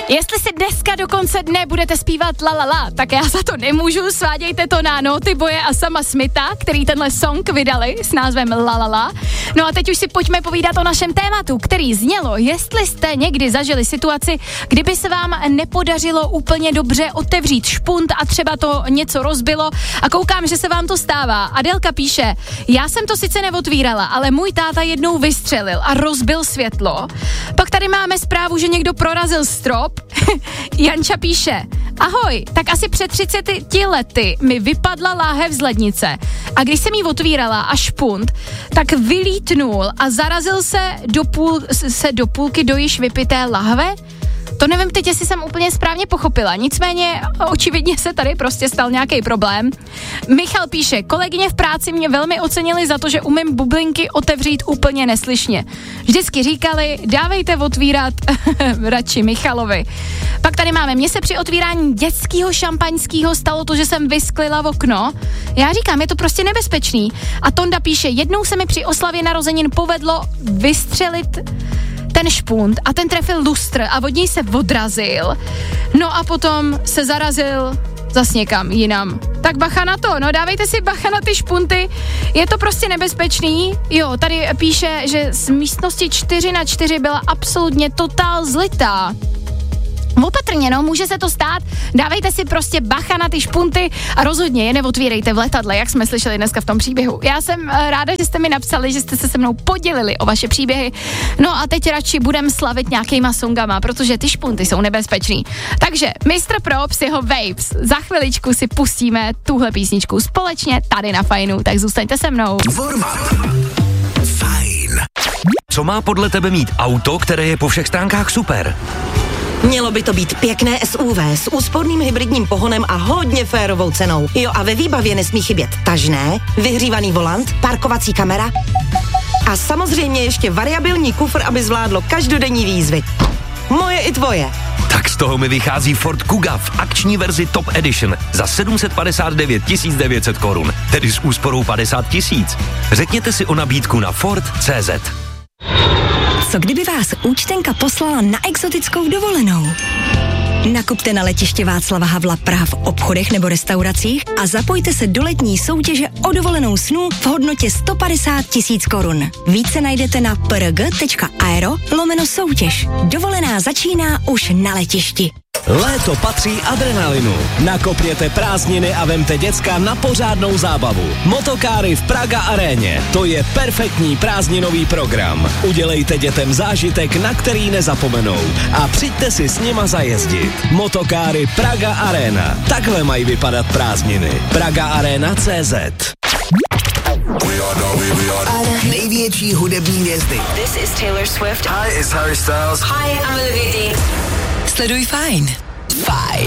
Jestli si dneska do konce dne budete zpívat La La La, tak já za to nemůžu, svádějte to na Naughty Boye a Sama Smitha, který tenhle song vydali s názvem La La La. No a teď už si pojďme povídat o našem tématu, který znělo, jestli jste někdy zažili situaci, kdyby se vám nepodařilo úplně dobře otevřít špunt a třeba to něco rozbilo a koukám, že se vám to stává. Adelka píše, já jsem to sice neotvírala, ale můj táta jednou vystřelil a rozbil světlo. Pak tady máme zprávu, že někdo prorazil strop. Janča píše, ahoj, tak asi před 30 lety mi vypadla láhev z lednice a když jsem ji otvírala a špunt, tak vylítnul a zarazil se do půlky do již vypité lahve. To nevím teď, jestli jsem úplně správně pochopila, nicméně očividně se tady prostě stal nějaký problém. Michal píše, kolegyně v práci mě velmi ocenili za to, že umím bublinky otevřít úplně neslyšně. Vždycky říkali, dávejte otvírat radši Michalovi. Pak tady máme, mně se při otvírání dětského šampaňského stalo to, že jsem vysklila v okno. Já říkám, je to prostě nebezpečný. A Tonda píše, jednou se mi při oslavě narozenin povedlo vystřelit ten špunt a ten trefil lustr a od něj se odrazil. No a potom se zarazil zas někam jinam. Tak bacha na to, no dávejte si bacha na ty špunty, je to prostě nebezpečný. Jo, tady píše, že z místnosti 4x4 byla absolutně totál zlitá. Opatrně, no, může se to stát, dávejte si prostě bacha na ty špunty a rozhodně je neotvírejte v letadle, jak jsme slyšeli dneska v tom příběhu. Já jsem ráda, že jste mi napsali, že jste se se mnou podělili o vaše příběhy. No a teď radši budem slavit nějakýma songama, protože ty špunty jsou nebezpečný. Takže Mr. Props, jeho Vapes, za chviličku si pustíme tuhle písničku společně tady na Fajnu, tak zůstaňte se mnou. Fajn. Co má podle tebe mít auto, které je po všech stránkách super? Mělo by to být pěkné SUV s úsporným hybridním pohonem a hodně férovou cenou. Jo, a ve výbavě nesmí chybět tažné, vyhřívaný volant, parkovací kamera a samozřejmě ještě variabilní kufr, aby zvládlo každodenní výzvy. Moje i tvoje. Tak z toho mi vychází Ford Kuga v akční verzi Top Edition za 759 900 korun, tedy s úsporou 50 000. Řekněte si o nabídku na Ford.cz. Co kdyby vás účtenka poslala na exotickou dovolenou? Nakupte na letiště Václava Havla Praha v obchodech nebo restauracích a zapojte se do letní soutěže o dovolenou snů v hodnotě 150 000 korun. Více najdete na prg.aero/soutěž. Dovolená začíná už na letišti. Léto patří adrenalinu. Nakopněte prázdniny a vemte děcka na pořádnou zábavu. Motokáry v Praga Aréně. To je perfektní prázdninový program. Udělejte dětem zážitek, na který nezapomenou. A přijďte si s nima zajezdit. Motokáry Praga Arena. Takhle mají vypadat prázdniny. PragaArena.cz. Největší hudební hvězdy. This is Taylor Swift. Hi, it's Harry Styles. Hi, I'm Olivia Dean. Sleduj Fajn. Fajn.